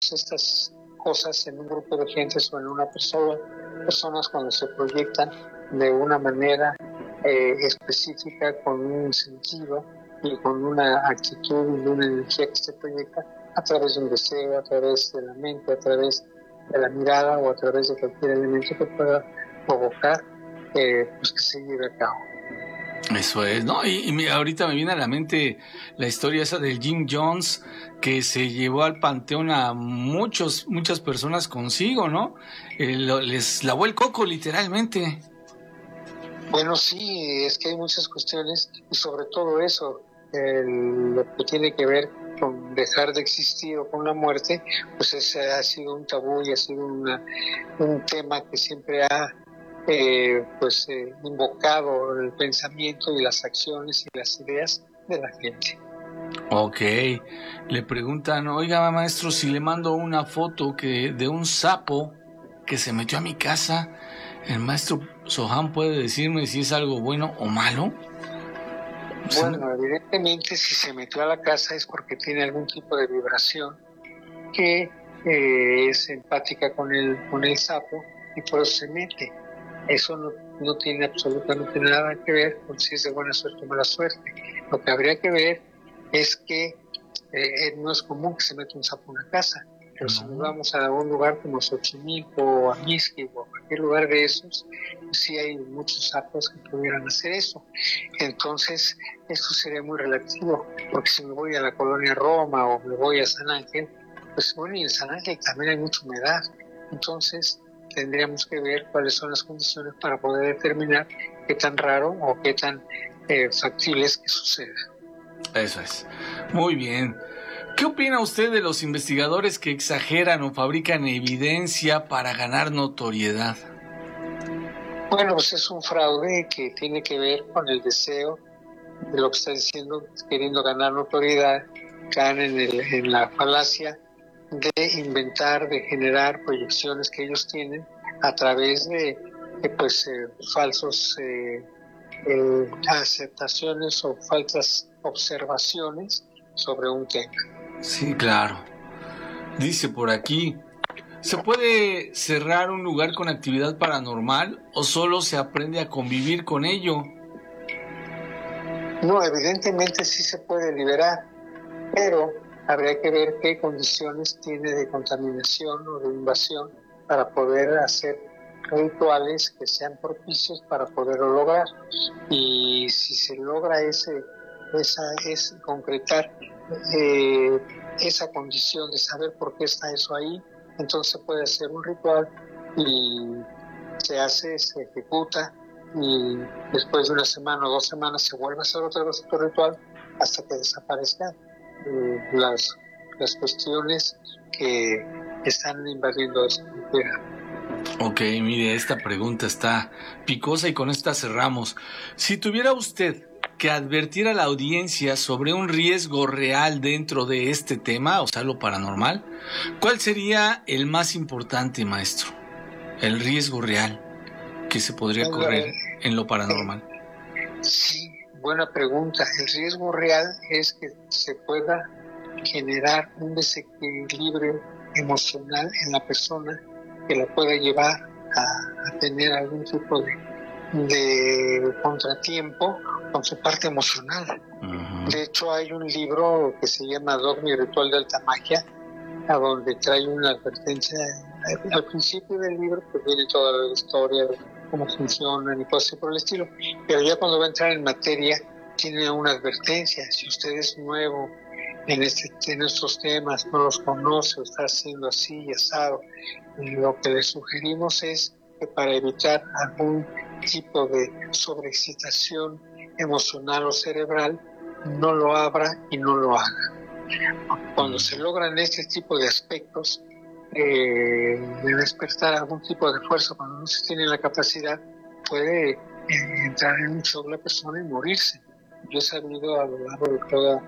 todas estas cosas en un grupo de gente o en una persona, personas cuando se proyectan de una manera específica, con un sentido y con una actitud y una energía que se proyecta a través de un deseo, a través de la mente, a través de la mirada o a través de cualquier elemento que pueda provocar pues que se lleve a cabo. Eso es, ¿no? Ahorita me viene a la mente la historia esa del Jim Jones, que se llevó al panteón a muchas personas consigo, ¿no? Les lavó el coco, literalmente. Bueno, sí, es que hay muchas cuestiones, y sobre todo eso, lo que tiene que ver con dejar de existir o con la muerte, pues ese ha sido un tabú y ha sido un tema que siempre ha invocado el pensamiento y las acciones y las ideas de la gente. Ok, le preguntan, oiga maestro, si le mando una foto de un sapo que se metió a mi casa, ¿el maestro Soham puede decirme si es algo bueno o malo? Bueno, evidentemente si se metió a la casa es porque tiene algún tipo de vibración que es empática con el sapo y por eso se mete. Eso no tiene absolutamente nada que ver con si es de buena suerte o mala suerte. Lo que habría que ver es que no es común que se meta un sapo en una casa, pero si nos vamos a un lugar como Xochimilco o a Mixquic o a cualquier lugar de esos, pues sí hay muchos sapos que pudieran hacer eso. Entonces, esto sería muy relativo, porque si me voy a la colonia Roma o me voy a San Ángel, pues bueno, y en San Ángel también hay mucha humedad. Entonces, tendríamos que ver cuáles son las condiciones para poder determinar qué tan raro o qué tan factible es que suceda. Eso es. Muy bien. ¿Qué opina usted de los investigadores que exageran o fabrican evidencia para ganar notoriedad? Bueno, pues es un fraude que tiene que ver con el deseo de lo que está diciendo, queriendo ganar notoriedad, caen en la falacia de inventar, de generar proyecciones que ellos tienen a través de falsos aceptaciones o falsas observaciones sobre un tema. Sí, claro. Dice por aquí, ¿se puede cerrar un lugar con actividad paranormal o solo se aprende a convivir con ello? No, evidentemente sí se puede liberar, pero habría que ver qué condiciones tiene de contaminación o de invasión para poder hacer rituales que sean propicios para poderlo lograr. Y si se logra concretar esa condición de saber por qué está eso ahí, entonces se puede hacer un ritual y se ejecuta, y después de una semana o 2 semanas se vuelve a hacer otro ritual hasta que desaparezcan las cuestiones que están invadiendo esa cultura. Ok, mire, esta pregunta está picosa y con esta cerramos. Si tuviera usted que advertir a la audiencia sobre un riesgo real dentro de este tema, o sea, lo paranormal, ¿cuál sería el más importante, maestro? El riesgo real que se podría correr en lo paranormal. Sí, buena pregunta. El riesgo real es que se pueda generar un desequilibrio emocional en la persona que la pueda llevar a tener algún tipo de contratiempo con su parte emocional. Uh-huh. De hecho, hay un libro que se llama Dogma y Ritual de Alta Magia, a donde trae una advertencia. Al principio del libro pues viene toda la historia de cómo funcionan y cosas por el estilo, pero ya cuando va a entrar en materia tiene una advertencia. Si usted es nuevo en estos temas, no los conoce o está haciendo así y asado, lo que le sugerimos es que para evitar algún tipo de sobreexcitación emocional o cerebral, no lo abra y no lo haga. Cuando se logran este tipo de aspectos, de despertar algún tipo de fuerza, cuando no se tiene la capacidad, puede entrar en un shock la persona y morirse. Yo he sabido a lo largo de toda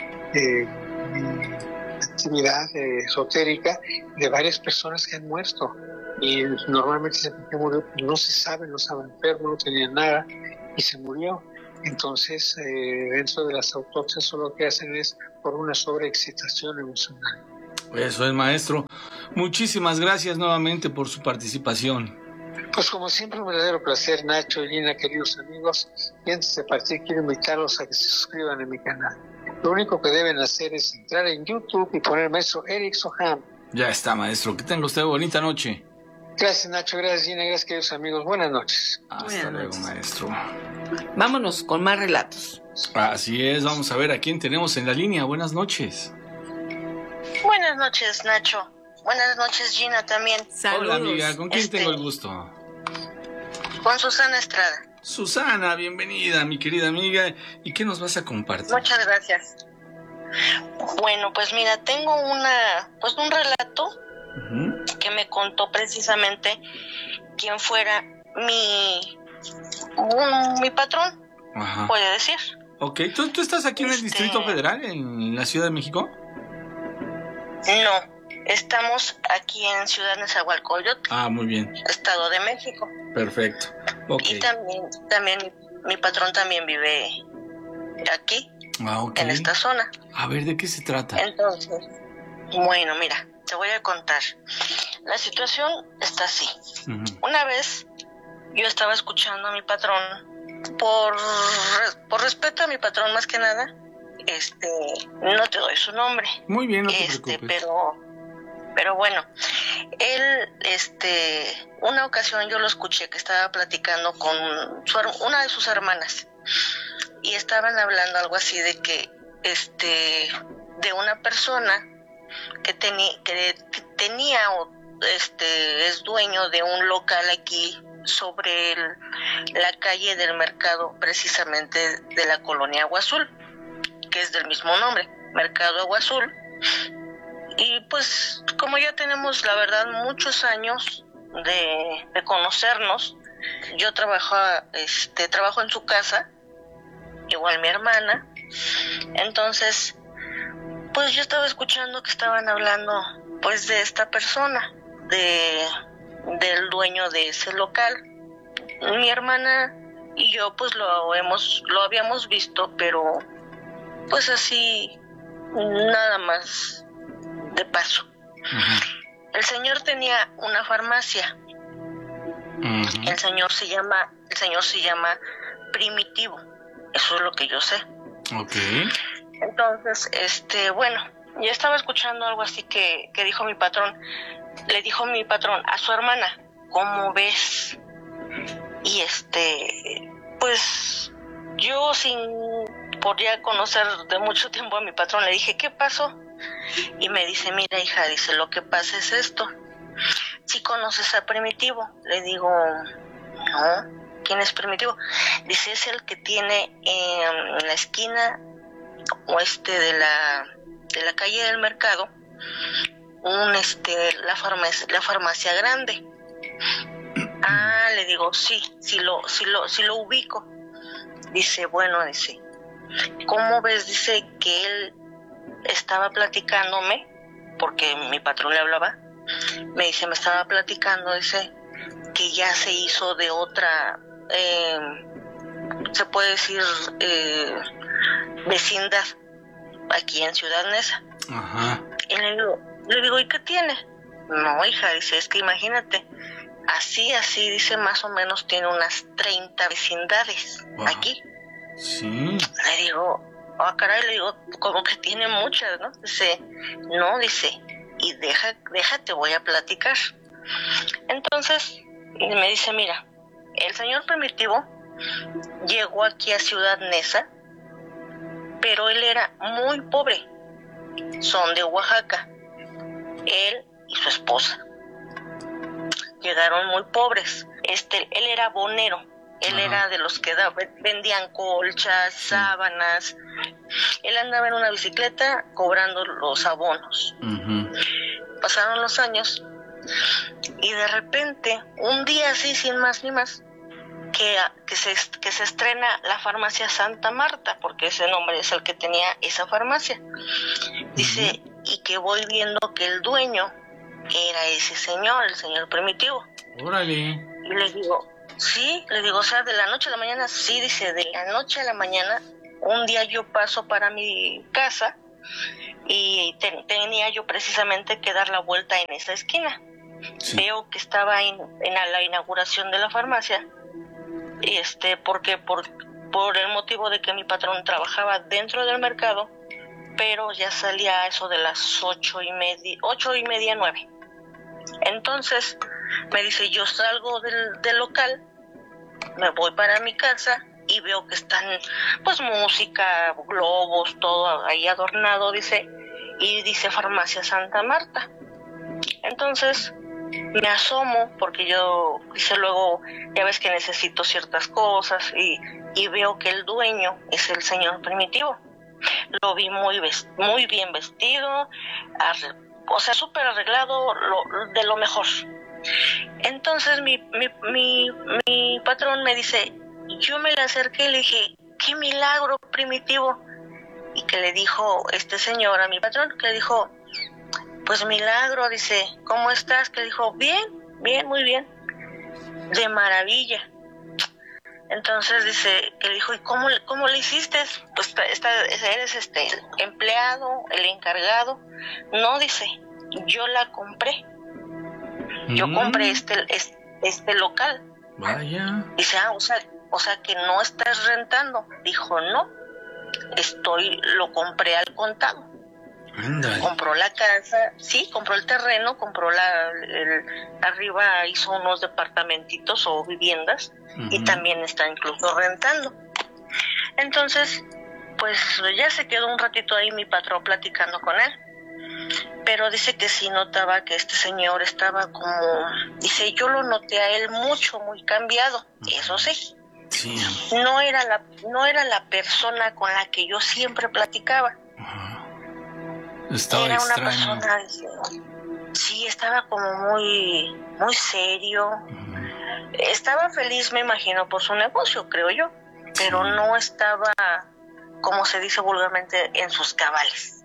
mi actividad esotérica de varias personas que han muerto, y normalmente se murió, no se sabe, no estaba enfermo, no tenía nada y se murió. Entonces, dentro de las autopsias lo que hacen es por una sobreexcitación emocional. Eso es, maestro. Muchísimas gracias nuevamente por su participación. Pues como siempre, un verdadero placer, Nacho, Gina, queridos amigos. Y antes de partir, quiero invitarlos a que se suscriban a mi canal. Lo único que deben hacer es entrar en YouTube y poner maestro Eric Soham. Ya está, maestro. Que tenga usted bonita noche. Gracias, Nacho. Gracias, Gina. Gracias, queridos amigos. Buenas noches. Hasta luego, maestro. Vámonos con más relatos. Así es. Vamos a ver a quién tenemos en la línea. Buenas noches. Buenas noches, Nacho. Buenas noches, Gina, también. Saludos. Hola, amiga. ¿Con quién tengo el gusto? Con Susana Estrada. Susana, bienvenida, mi querida amiga. ¿Y qué nos vas a compartir? Muchas gracias. Bueno, pues mira, tengo un relato que me contó precisamente quien fuera mi patrón, Ajá. puede decir. Ok, ¿tú estás aquí en el Distrito Federal, en la Ciudad de México? No, estamos aquí en Ciudad Nezahualcóyotl. Muy bien. Estado de México. Perfecto. Okay. Y también mi patrón también vive aquí, Okay. en esta zona. A ver, ¿de qué se trata? Entonces, bueno, mira, te voy a contar. La situación está así. Una vez yo estaba escuchando a mi patrón, por respeto a mi patrón más que nada, no te doy su nombre. Muy bien, no te preocupes. Pero bueno, él, una ocasión yo lo escuché que estaba platicando con una de sus hermanas y estaban hablando algo así de que, de una persona que tenía o es dueño de un local aquí sobre la calle del mercado, precisamente de la colonia Agua Azul, que es del mismo nombre, Mercado Agua Azul. Y pues como ya tenemos la verdad muchos años de conocernos, yo trabajo en su casa, igual mi hermana. Entonces pues yo estaba escuchando que estaban hablando pues de esta persona, del dueño de ese local. Mi hermana y yo pues lo habíamos visto, pero pues así nada más de paso. El señor tenía una farmacia. El señor se llama Primitivo. Eso es lo que yo sé. Okay. Entonces, bueno, yo estaba escuchando algo así que dijo mi patrón. Le dijo mi patrón a su hermana, ¿cómo ves? Y pues yo por ya conocer de mucho tiempo a mi patrón, le dije, ¿qué pasó? Y me dice, mira, hija, dice, lo que pasa es esto. ¿Sí conoces a Primitivo? Le digo, no, ¿quién es Primitivo? Dice, es el que tiene en la esquina oeste de la calle del mercado la farmacia grande. Le digo, sí lo ubico. Dice, bueno, dice, ¿cómo ves? Dice que él estaba platicándome, porque mi patrón le hablaba, me estaba platicando, dice, que ya se hizo de otra, se puede decir, vecindad, aquí en Ciudad Neza. Ajá. Y le digo, ¿y qué tiene? No, hija, dice, es que imagínate, así, dice, más o menos tiene unas 30 vecindades. Wow. Aquí. Sí. Le digo, caray, le digo, como que tiene muchas, ¿no? Dice, no, dice, y déjate, voy a platicar. Entonces, me dice, mira, el señor Primitivo llegó aquí a Ciudad Neza, pero él era muy pobre. Son de Oaxaca, él y su esposa. Llegaron muy pobres. Él era bonero. Él era de los que vendían colchas, sábanas. Él andaba en una bicicleta cobrando los abonos. Pasaron los años y de repente, un día así, sin más ni más, que se estrena la farmacia Santa Marta, porque ese nombre es el que tenía esa farmacia. Dice, y que voy viendo que el dueño era ese señor, el señor Primitivo. Órale. Y le digo, sí, o sea, de la noche a la mañana, sí, dice, de la noche a la mañana, un día yo paso para mi casa y tenía yo precisamente que dar la vuelta en esa esquina. Sí. Veo que estaba en la inauguración de la farmacia, y porque por el motivo de que mi patrón trabajaba dentro del mercado, pero ya salía a eso de las 8:30, 9. Entonces me dice, yo salgo del local, me voy para mi casa y veo que están pues música, globos, todo ahí adornado, dice, y dice Farmacia Santa Marta. Entonces me asomo, porque yo dice, luego ya ves que necesito ciertas cosas, y veo que el dueño es el señor Primitivo. Lo vi muy bien vestido, o sea, súper arreglado, de lo mejor. Entonces mi patrón me dice, yo me le acerqué y le dije, qué milagro, Primitivo. Y que le dijo este señor a mi patrón, que le dijo, pues milagro, dice, ¿cómo estás? Que le dijo, bien, muy bien, de maravilla. Entonces dice, que le dijo, ¿y cómo le hiciste? Pues eres el empleado, el encargado. No, dice, yo la compré. Yo compré este local. Vaya. Dice, o sea que no estás rentando. Dijo, no, lo compré al contado. Ándale. Compró la casa, sí, compró el terreno, compró arriba hizo unos departamentitos o viviendas, y también está incluso rentando. Entonces, pues ya se quedó un ratito ahí mi patrón platicando con él, pero dice que sí notaba que este señor estaba dice, yo lo noté a él muy cambiado, eso sí. Sí. No era la persona con la que yo siempre platicaba. Estaba era extraño. Una persona, sí, estaba como muy serio. Estaba feliz, me imagino, por su negocio, creo yo, pero no estaba, como se dice vulgarmente, en sus cabales.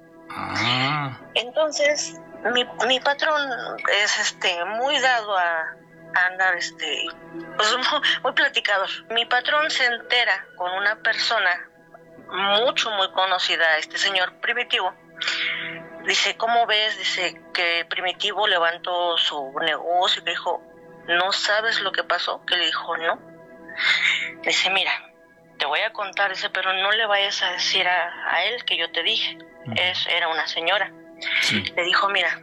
Entonces, mi patrón es muy dado a andar pues muy platicador. Mi patrón se entera con una persona muy conocida, este señor Primitivo. Dice, ¿cómo ves? Dice que Primitivo levantó su negocio, y que dijo, ¿no sabes lo que pasó? Que le dijo, no. Dice, mira, te voy a contar, dice, pero no le vayas a decir a él que yo te dije. Era una señora. Sí. Le dijo, mira,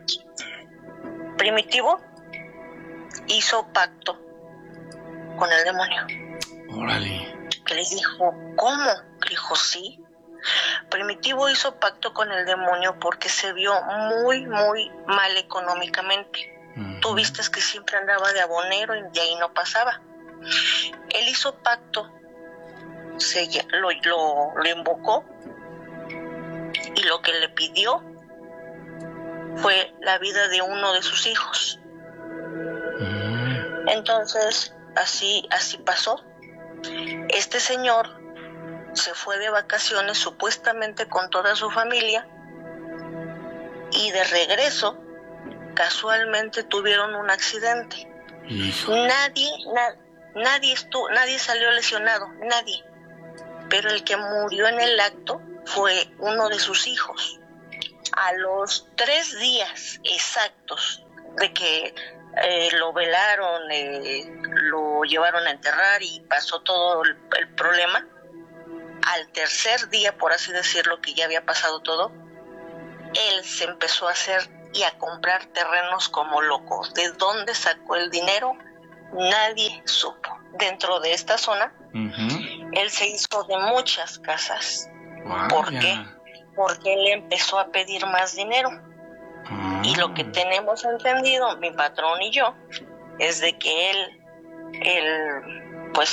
Primitivo hizo pacto con el demonio. Órale. Que le dijo, ¿cómo? Que dijo, sí. Primitivo hizo pacto con el demonio porque se vio muy mal económicamente. Tú viste que siempre andaba de abonero y de ahí no pasaba. Él hizo pacto, lo invocó, y lo que le pidió fue la vida de uno de sus hijos. Entonces, así pasó. Este señor se fue de vacaciones supuestamente con toda su familia, y de regreso casualmente tuvieron un accidente. Nadie salió lesionado, nadie, pero el que murió en el acto fue uno de sus hijos. A los 3 días exactos de que lo velaron, lo llevaron a enterrar y pasó todo el problema, al tercer día, por así decirlo, que ya había pasado todo, él se empezó a hacer y a comprar terrenos como loco. ¿De dónde sacó el dinero? Nadie supo. Dentro de esta zona, él se hizo de muchas casas. ¿Por qué? Porque él empezó a pedir más dinero. Y lo que tenemos entendido, mi patrón y yo, es de que el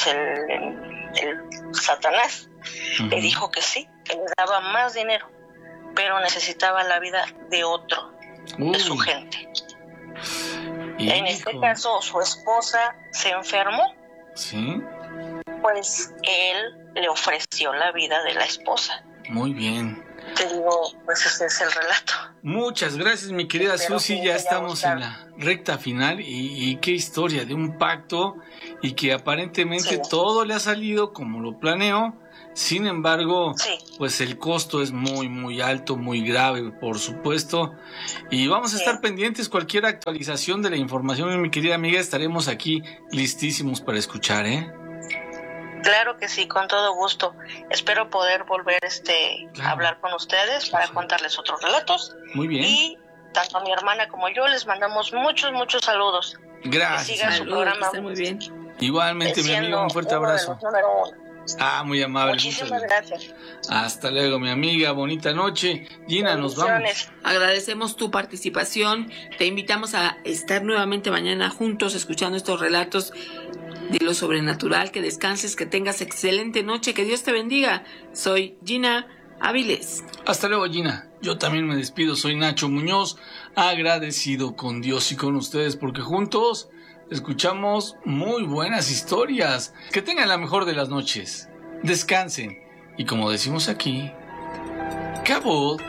Satanás le dijo que sí, que le daba más dinero, pero necesitaba la vida de otro, de su gente. En este caso, su esposa se enfermó. ¿Sí? Pues él le ofreció la vida de la esposa. Muy bien. Te digo, pues ese es el relato. Muchas gracias, mi querida Susi. Ya estamos en la recta final, y qué historia de un pacto, y que aparentemente todo le ha salido como lo planeó. Sin embargo, Sí. pues el costo es muy, muy alto, muy grave, por supuesto. Y vamos a Sí. estar pendientes. Cualquier actualización de la información, mi querida amiga, estaremos aquí listísimos para escuchar, ¿eh? Claro que sí, con todo gusto. Espero poder volver Claro. a hablar con ustedes para contarles otros relatos. Muy bien. Y tanto a mi hermana como yo les mandamos muchos, muchos saludos. Gracias. Que siga su Saludos, programa. que esté muy bien. Igualmente, mi siendo amigo, un fuerte uno de abrazo. los número uno. Ah, muy amable. Muchísimas muchas gracias. Hasta luego, mi amiga. Bonita noche. Gina, nos vamos. Bendiciones. Agradecemos tu participación. Te invitamos a estar nuevamente mañana juntos escuchando estos relatos de lo sobrenatural. Que descanses, que tengas excelente noche. Que Dios te bendiga. Soy Gina Áviles. Hasta luego, Gina. Yo también me despido. Soy Nacho Muñoz, agradecido con Dios y con ustedes porque juntos escuchamos muy buenas historias. Que tengan la mejor de las noches. Descansen. Y como decimos aquí, ¡Cabot!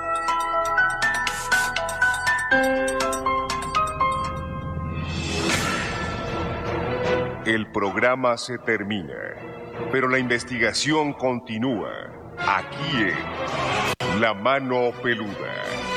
El programa se termina, pero la investigación continúa aquí en La Mano Peluda.